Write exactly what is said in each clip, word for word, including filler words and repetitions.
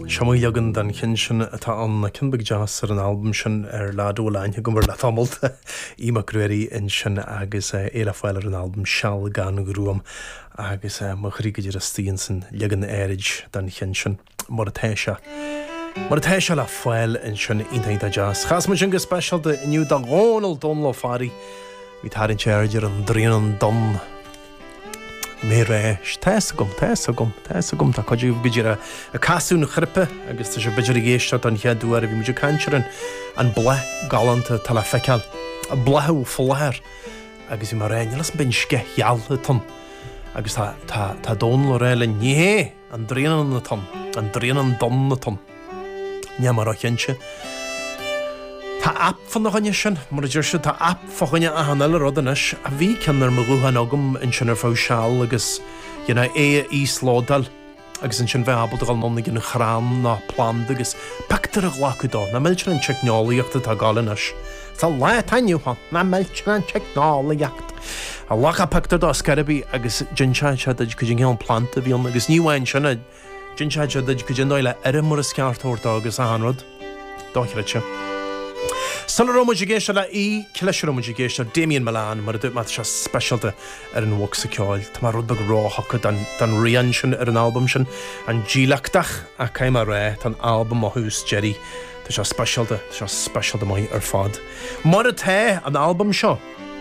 Siamailegan dan chin sin atá an na cinbeg jazz ar an album sin ar ládó láin go mar le tamilta íma cruirí in sin agus éile fáil ar an album Seall gan grúam agus mo chrígaidir a stíon sin legan érid dan chin sin mar a téise. Mar a téise le fáil in sin intainta jazz. Chas mu sin go special de inniu da ghónal don lo fari hí tarin téidir an drían don mé réis, téis gom, téis gom, téis gom, tá codíh bidir a casú na chrippe, agus tá sé bidir géiste an cheadú ar a bhí muidir cansearan an ble galanta tal a feiceal, a blethú folair, agus i mar réin, las bin sce healta ton, agus tá dón le réile ní an drían na ton, an drían an don na ton. Ní mar a chénse. Tá app fan nach sin, mar a dúir se tá app fáine a hanile rodanis a bhí ceannar mo ruúhan agam in sin ar fá seall agus dhéana é ísládal agus in sin bheith abal gal nóna gin chrán na plán agus pectar a ghlacu dá na miltir an technoliaachta tá galanis. Tá le tainniuha na miltir an technoliacht. A lacha pectar dá scarabí agus jinseid se go dgin an planta bhíon agus níhain sinna jinseid se go dgin dáile ar mar a sceartúirta agus a hanrod. Dáchreid se. Sala Romuji géiste le í Cileisi Romuji géiste Damien Milan mar a dúit mat se specialta ar an wok sa ceáil. Tá mar rud bag ráthcha dan rian sin ar an album sin an dílachtach a caiim a ré tan album a hús Jerry. Tá se specialta, se specialta mai ar fad. Mar a té an album seo.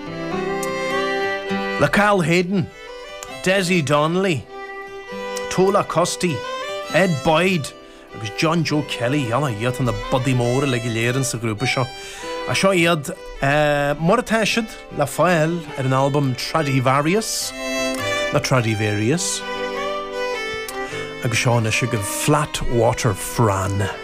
Le Carl Hayden, Desi Donnelly, Tola Costi, Ed Boyd, agus John Joe Kelly, yana iad an na Buddy Moore le giléiran sa grúpa seo. A seo iad uh, mar a téisiid le fáil ar an album Stradivarius, na Stradivarius, agus seo na sigur Flat Water Fran.